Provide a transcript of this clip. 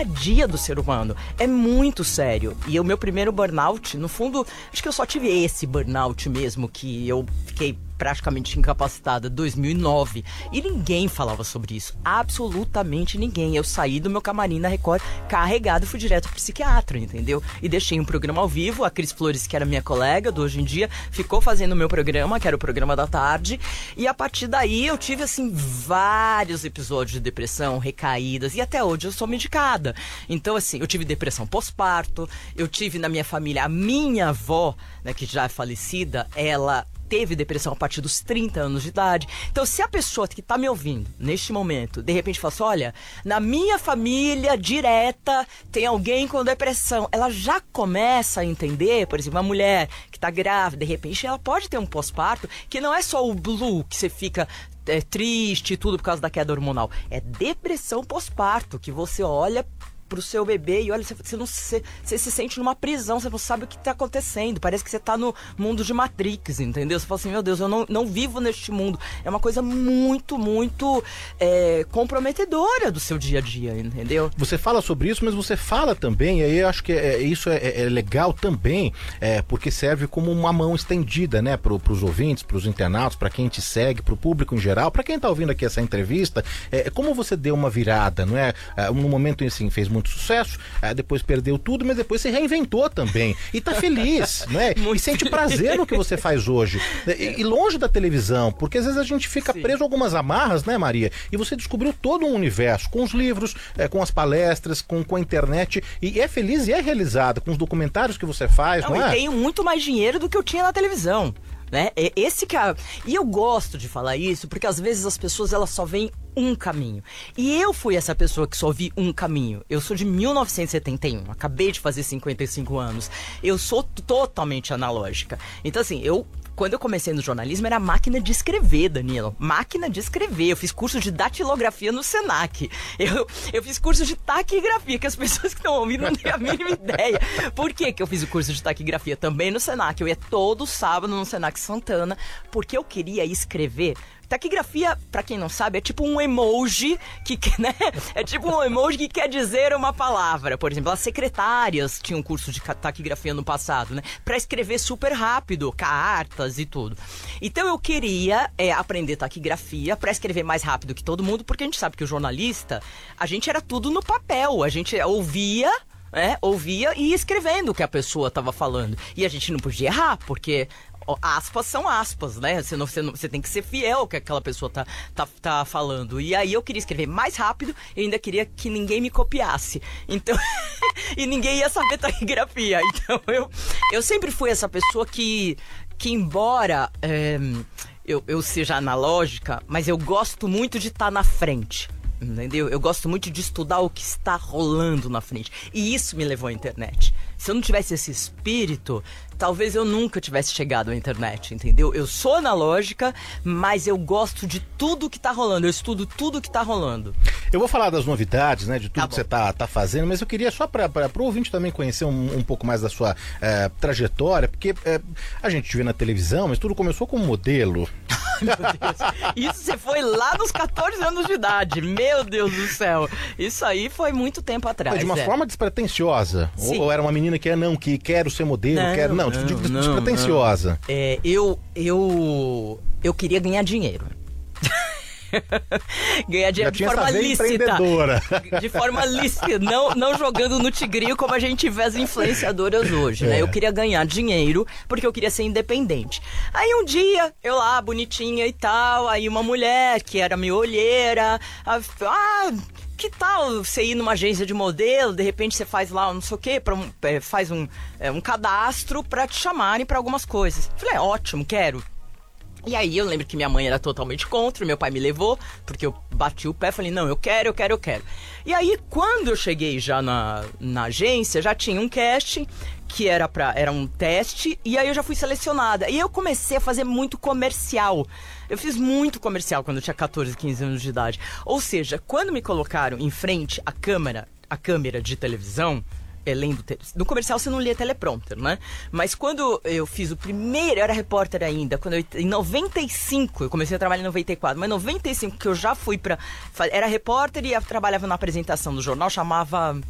dia a dia do ser humano. É muito sério. E o meu primeiro burnout, no fundo, acho que eu só tive esse burnout mesmo, que eu fiquei praticamente incapacitada, 2009. E ninguém falava sobre isso. Absolutamente ninguém. Eu saí do meu camarim na Record carregado e fui direto pro psiquiatra, entendeu? E deixei um programa ao vivo. A Cris Flores, que era minha colega do Hoje em Dia, ficou fazendo o meu programa, que era o programa da tarde. E a partir daí eu tive, assim, vários episódios de depressão, recaídas. E até hoje eu sou medicada. Então, assim, eu tive depressão pós-parto. Eu tive na minha família, a minha avó, né, que já é falecida, ela teve depressão a partir dos 30 anos de idade. Então, se a pessoa que está me ouvindo neste momento, de repente fala assim, olha, na minha família direta tem alguém com depressão, ela já começa a entender, por exemplo, uma mulher que está grávida, de repente ela pode ter um pós-parto, que não é só o blue, que você fica triste e tudo por causa da queda hormonal. É depressão pós-parto, que você olha pro seu bebê e olha, você se sente numa prisão, você não sabe o que tá acontecendo, parece que você tá no mundo de Matrix, entendeu? Você fala assim, meu Deus, eu não vivo neste mundo. É uma coisa muito, muito comprometedora do seu dia a dia, entendeu? Você fala sobre isso, mas você fala também, e aí eu acho que isso é legal também, porque serve como uma mão estendida, né, pros ouvintes, pros internautas, para quem te segue, pro público em geral, para quem tá ouvindo aqui essa entrevista, como você deu uma virada, não é? No momento, assim, fez muito sucesso, depois perdeu tudo, mas depois se reinventou também. E tá feliz, né? E sente prazer no que você faz hoje. E longe da televisão, porque às vezes a gente fica preso a algumas amarras, né, Maria? E você descobriu todo um universo, com os livros, com as palestras, com a internet, e é feliz e é realizada, com os documentários que você faz, não é? Eu tenho muito mais dinheiro do que eu tinha na televisão. Né? Esse cara. E eu gosto de falar isso porque às vezes as pessoas elas só veem um caminho. E eu fui essa pessoa que só vi um caminho. Eu sou de 1971, acabei de fazer 55 anos. Eu sou totalmente analógica. Então, assim, quando eu comecei no jornalismo, era máquina de escrever, Danilo. Máquina de escrever. Eu fiz curso de datilografia no Senac. Eu fiz curso de taquigrafia, que as pessoas que estão ouvindo não têm a mínima ideia. Por que eu fiz o curso de taquigrafia? Também no Senac. Eu ia todo sábado no Senac Santana, porque eu queria escrever. Taquigrafia, pra quem não sabe, é tipo um emoji né? É tipo um emoji que quer dizer uma palavra. Por exemplo, as secretárias tinham curso de taquigrafia no passado, né? Pra escrever super rápido, cartas e tudo. Então eu queria aprender taquigrafia pra escrever mais rápido que todo mundo, porque a gente sabe que o jornalista, a gente era tudo no papel. A gente ouvia e ia escrevendo o que a pessoa estava falando. E a gente não podia errar, porque aspas são aspas, né? Você tem que ser fiel ao que aquela pessoa tá falando. E aí eu queria escrever mais rápido e ainda queria que ninguém me copiasse. Então, e ninguém ia saber taquigrafia. Então eu sempre fui essa pessoa que embora eu seja analógica, mas eu gosto muito de estar na frente. Entendeu? Eu gosto muito de estudar o que está rolando na frente. E isso me levou à internet. Se eu não tivesse esse espírito, talvez eu nunca tivesse chegado à internet, entendeu? Eu sou analógica, mas eu gosto de tudo que tá rolando. Eu estudo tudo que tá rolando. Eu vou falar das novidades, né? De tudo que você tá fazendo, mas eu queria só para o ouvinte também conhecer um pouco mais da sua trajetória, porque a gente te vê na televisão, mas tudo começou como modelo. Meu Deus. Isso você foi lá nos 14 anos de idade. Meu Deus do céu. Isso aí foi muito tempo atrás. De uma forma despretensiosa? Ou era uma menina que quero ser modelo, não, despretensiosa? Eu queria ganhar dinheiro. Ganhar dinheiro de forma lícita. De forma lícita, não jogando no tigrinho como a gente vê as influenciadoras hoje, né? Eu queria ganhar dinheiro porque eu queria ser independente. Aí um dia, eu lá, bonitinha e tal, aí uma mulher que era meio olheira, que tal você ir numa agência de modelo, de repente você faz lá não sei o quê, faz um cadastro pra te chamarem pra algumas coisas. Falei, ótimo, quero. E aí eu lembro que minha mãe era totalmente contra, meu pai me levou, porque eu bati o pé, falei, não, eu quero. E aí quando eu cheguei já na agência, já tinha um casting, que era um teste, e aí eu já fui selecionada. E eu comecei a fazer muito comercial. Eu fiz muito comercial quando eu tinha 14, 15 anos de idade. Ou seja, quando me colocaram em frente à câmera de televisão, no comercial você não lia teleprompter, né? Mas quando eu fiz o primeiro, eu era repórter ainda, em 95, eu comecei a trabalhar em 94, mas em 95 que eu já fui era repórter e trabalhava na apresentação do jornal, chamava